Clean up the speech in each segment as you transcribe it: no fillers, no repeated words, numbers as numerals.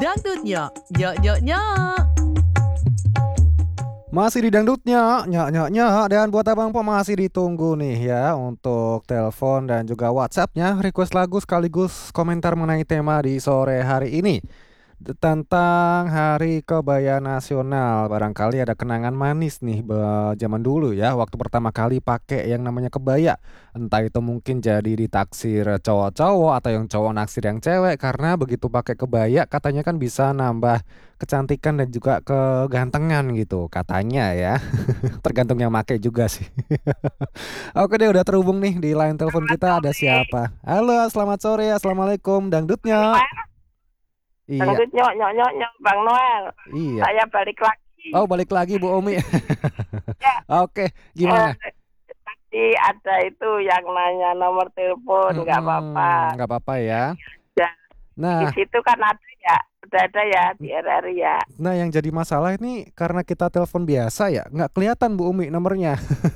Dangdutnya, nyok nyok nyok. Masih di dangdutnya, nyak, dan buat abang po masih ditunggu nih ya untuk telepon dan juga WhatsAppnya, request lagu sekaligus komentar mengenai tema di sore hari ini tentang Hari Kebaya Nasional. Barangkali ada kenangan manis nih zaman dulu ya, waktu pertama kali pakai yang namanya kebaya. Entah itu mungkin jadi ditaksir cowok-cowok atau yang cowok naksir yang cewek, karena begitu pakai kebaya katanya kan bisa nambah kecantikan dan juga kegantengan gitu katanya ya. Tergantung yang make juga sih. Oke deh, udah terhubung nih di line telepon Selamat kita, ada sore. siapa? Halo, selamat sore. Assalamualaikum Bang dangdutnya. Noel, Iya, dangdut nyok nyok nyok nyok Bang Noel. iya. Saya balik lagi. Oh, balik lagi Bu Umi. Ya, Oke, gimana? tadi ada itu yang nanya nomor telepon, nggak apa-apa. Nggak apa-apa ya. Ya, di Nah, situ kan ada ya, udah ada ya di RRI ya. nah, yang jadi masalah ini karena kita telepon biasa ya, nggak kelihatan Bu Umi nomornya.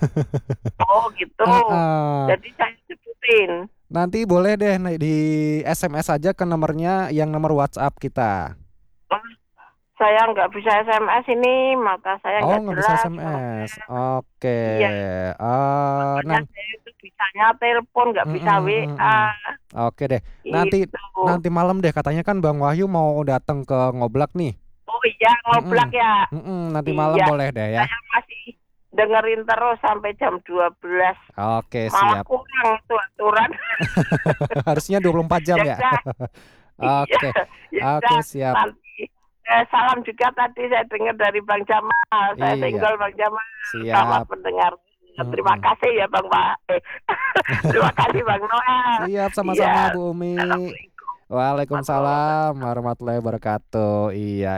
Oh gitu. Heeh. Jadi saya sebutin. Nanti boleh deh di SMS aja ke nomornya yang nomor WhatsApp kita. Oh, saya nggak bisa SMS ini, maka saya Oh, nggak nggak bisa jelas. SMS. Oke. Iya, makanya Nah, saya itu bisanya telepon, nggak bisa WA. Oke deh. Nanti Itu. nanti malam deh, katanya kan Bang Wahyu mau datang ke Ngoblak nih. Oh iya, ngoblak ya. Nanti malam Iya, boleh deh ya. saya masih dengerin terus sampai jam 12. Oke, Malah siap. kurang tuh aturan. Harusnya 24 jam Ya ya. udah, iya, Oke. ya Oke, udah. siap. Nanti salam juga tadi saya dengar dari Bang Jamal. Saya Iya, tinggal Bang Jamal. Selamat siap. mendengar. Terima kasih ya Bang Terima kasih Bang Noel. Siap, sama-sama Iya. Bu Umi. Assalamualaikum warahmatullahi Waalaikumsalam wabarakatuh. warahmatullahi wabarakatuh. Iya.